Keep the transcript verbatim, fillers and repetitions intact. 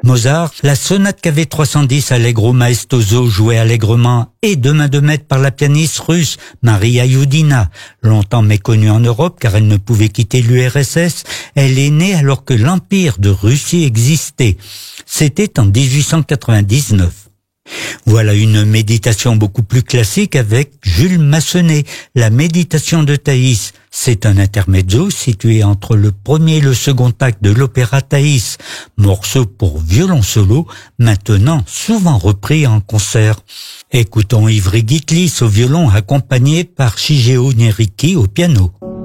Mozart, la sonate K V trois cent dix Allegro maestoso jouée allègrement et de main de maître par la pianiste russe Maria Youdina. Longtemps méconnue en Europe car elle ne pouvait quitter l'U R S S, elle est née alors que l'Empire de Russie existait. C'était en dix-huit cent quatre-vingt-dix-neuf. Voilà une méditation beaucoup plus classique avec Jules Massenet, la méditation de Thaïs. C'est un intermezzo situé entre le premier et le second acte de l'opéra Thaïs, morceau pour violon solo, maintenant souvent repris en concert. Écoutons Ivry Gitlis au violon accompagné par Shigeo Neriki au piano.